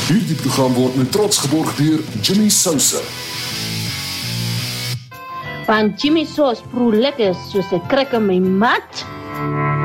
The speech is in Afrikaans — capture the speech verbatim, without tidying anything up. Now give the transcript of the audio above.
Hierdie program word met trots geborg deur Jimmy Sousa. Want Jimmy Sauce proe lekker soos 'n krik in my mat.